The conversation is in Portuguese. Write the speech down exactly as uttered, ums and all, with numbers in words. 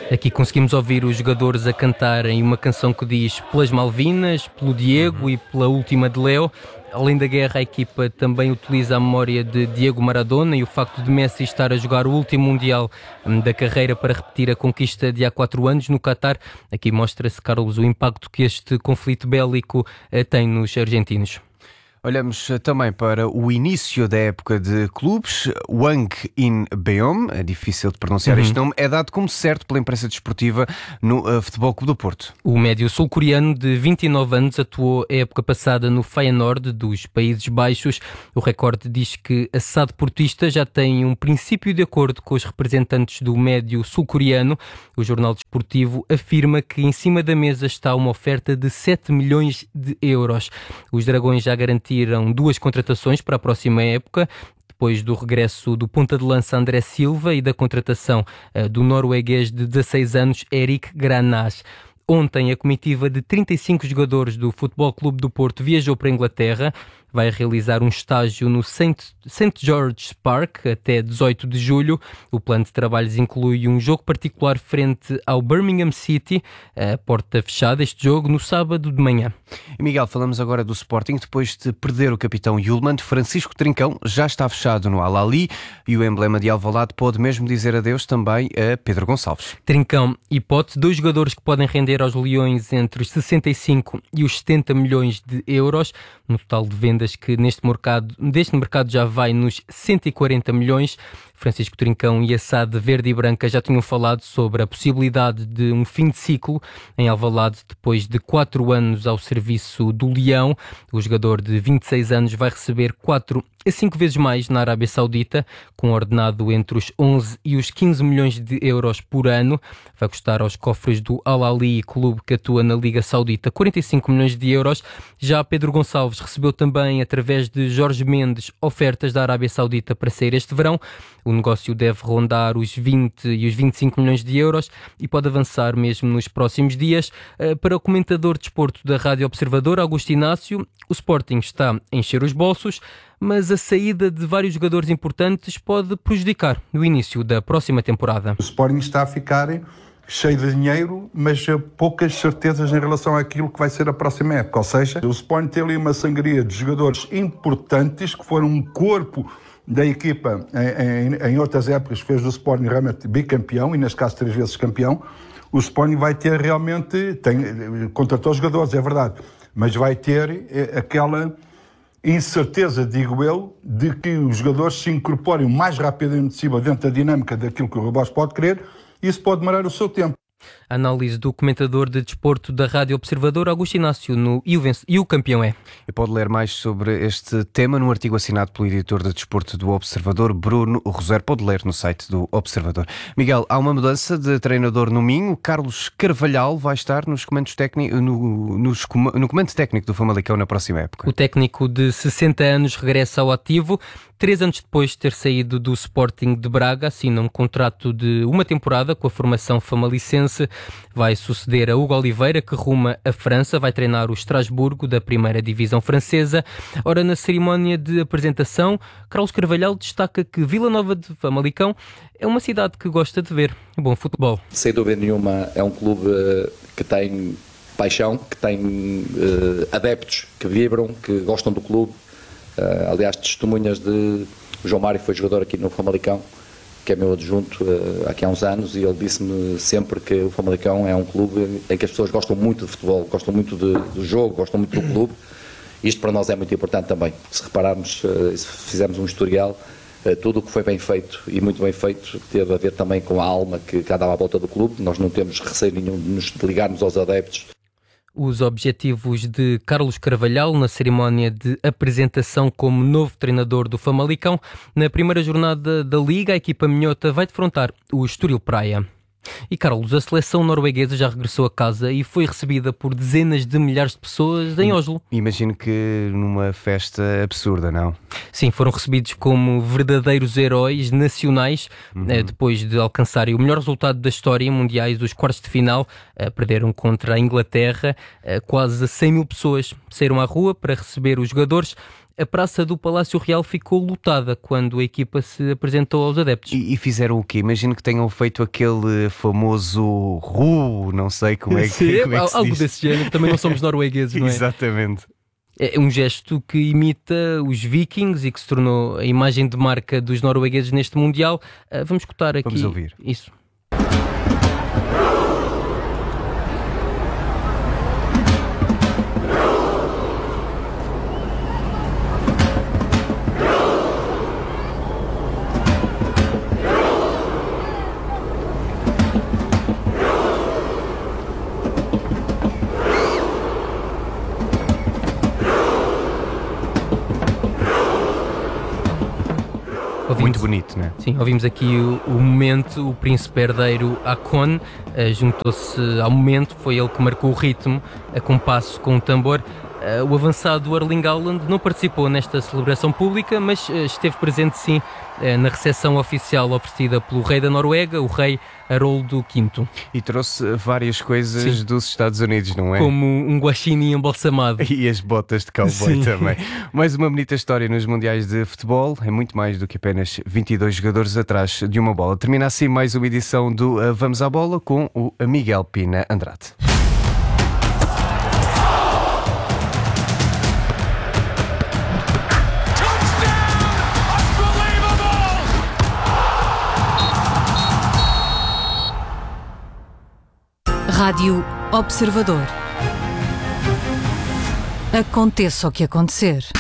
Aqui conseguimos ouvir os jogadores a cantarem uma canção que diz pelas Malvinas, pelo Diego e pela última de Leo. Além da guerra, a equipa também utiliza a memória de Diego Maradona e o facto de Messi estar a jogar o último Mundial da carreira para repetir a conquista de há quatro anos no Qatar. Aqui mostra-se, Carlos, o impacto que este conflito bélico tem nos argentinos. Olhamos também para o início da época de clubes. Wang In Beom, é difícil de pronunciar uhum. este nome, é dado como certo pela imprensa desportiva no uh, Futebol Clube do Porto. O médio sul-coreano de vinte e nove anos atuou a época passada no Feyenoord dos Países Baixos. O recorde diz que a S A D Portista já tem um princípio de acordo com os representantes do médio sul-coreano. O jornal desportivo afirma que em cima da mesa está uma oferta de sete milhões de euros. Os Dragões já garantiram duas contratações para a próxima época, depois do regresso do ponta de lança André Silva e da contratação uh, do norueguês de dezasseis anos Erik Granás. Ontem, a comitiva de trinta e cinco jogadores do Futebol Clube do Porto viajou para a Inglaterra. Vai realizar um estágio no Saint George's Park até dezoito de julho. O plano de trabalhos inclui um jogo particular frente ao Birmingham City, a porta fechada, este jogo no sábado de manhã. E Miguel, falamos agora do Sporting. Depois de perder o capitão Yulman, Francisco Trincão já está fechado no Al-Ahly e o emblema de Alvalade pode mesmo dizer adeus também a Pedro Gonçalves. Trincão e Pote, dois jogadores que podem render aos Leões entre os sessenta e cinco e os setenta milhões de euros, no total de vendas que neste mercado, deste mercado já vai nos cento e quarenta milhões. Francisco Trincão e a S A D Verde e Branca já tinham falado sobre a possibilidade de um fim de ciclo em Alvalade depois de quatro anos ao serviço do Leão. O jogador de vinte e seis anos vai receber quatro a cinco vezes mais na Arábia Saudita, com um ordenado entre os onze e os quinze milhões de euros por ano. Vai custar aos cofres do Al-Ahly, clube que atua na Liga Saudita, quarenta e cinco milhões de euros. Já Pedro Gonçalves recebeu também, através de Jorge Mendes, ofertas da Arábia Saudita para sair este verão. O negócio deve rondar os vinte e os vinte e cinco milhões de euros e pode avançar mesmo nos próximos dias. Para o comentador de desporto da Rádio Observador, Augusto Inácio, o Sporting está a encher os bolsos, mas a saída de vários jogadores importantes pode prejudicar no início da próxima temporada. O Sporting está a ficar cheio de dinheiro, mas poucas certezas em relação àquilo que vai ser a próxima época. Ou seja, o Sporting tem ali uma sangria de jogadores importantes que foram um corpo da equipa em, em, em outras épocas, fez do Sporting realmente bicampeão e neste caso três vezes campeão. O Sporting vai ter realmente, tem, contratou jogadores, é verdade, mas vai ter aquela incerteza, digo eu, de que os jogadores se incorporem o mais rapidamente possível dentro da dinâmica daquilo que o Rui pode querer. Isso pode demorar o seu tempo. A análise do comentador de desporto da Rádio Observador, Augusto Inácio, no E o, Venc- e o Campeão é. E pode ler mais sobre este tema no artigo assinado pelo editor de desporto do Observador, Bruno Rosero. Pode ler no site do Observador. Miguel, há uma mudança de treinador no Minho. Carlos Carvalhal vai estar nos comandos técnicos, no, nos, no comando técnico do Famalicão na próxima época. O técnico de sessenta anos regressa ao ativo. Três anos depois de ter saído do Sporting de Braga, assina um contrato de uma temporada com a formação famalicense. Vai suceder a Hugo Oliveira, que ruma a França, vai treinar o Estrasburgo da primeira divisão francesa. Ora, na cerimónia de apresentação, Carlos Carvalhal destaca que Vila Nova de Famalicão é uma cidade que gosta de ver bom futebol. Sem dúvida nenhuma, é um clube que tem paixão, que tem uh, adeptos que vibram, que gostam do clube. Uh, aliás, testemunhas de o João Mário, foi jogador aqui no Famalicão, que é meu adjunto uh, aqui há uns anos, e ele disse-me sempre que o Famalicão é um clube em que as pessoas gostam muito de futebol, gostam muito de, do jogo, gostam muito do clube. Isto para nós é muito importante também. Se repararmos, uh, se fizermos um historial, uh, tudo o que foi bem feito e muito bem feito teve a ver também com a alma que cá dava à volta do clube. Nós não temos receio nenhum de nos ligarmos aos adeptos. Os objetivos de Carlos Carvalhal na cerimónia de apresentação como novo treinador do Famalicão. Na primeira jornada da Liga, a equipa minhota vai defrontar o Estoril Praia. E Carlos, a seleção norueguesa já regressou a casa e foi recebida por dezenas de milhares de pessoas em Oslo. Imagino que numa festa absurda, não? Sim, foram recebidos como verdadeiros heróis nacionais, uhum. depois de alcançarem o melhor resultado da história em mundiais, os quartos de final. Perderam contra a Inglaterra. Quase cem mil pessoas saíram à rua para receber os jogadores. a praça do Palácio Real ficou lotada quando a equipa se apresentou aos adeptos. E, e fizeram o quê? Imagino que tenham feito aquele famoso ru, não sei como é que, Sim, como é que se algo diz. desse género. Também não somos noruegueses, não é? Exatamente. É um gesto que imita os vikings e que se tornou a imagem de marca dos noruegueses neste Mundial. Uh, vamos escutar aqui. Vamos ouvir. Isso. Muito bonito, não é? Sim, ouvimos aqui o, o momento, o príncipe herdeiro Haakon uh, juntou-se ao momento, foi ele que marcou o ritmo, a compasso com o tambor. Uh, o avançado Erling Haaland não participou nesta celebração pública, mas uh, esteve presente sim uh, na recepção oficial oferecida pelo rei da Noruega, o rei Haroldo quinto. E trouxe várias coisas Sim. dos Estados Unidos, não é? Como um guaxinim embalsamado. E as botas de cowboy Sim. também. Mais uma bonita história nos Mundiais de Futebol. É muito mais do que apenas vinte e dois jogadores atrás de uma bola. Termina assim mais uma edição do uh, Vamos à Bola com o Miguel Pina Andrade. Rádio Observador. Aconteça o que acontecer.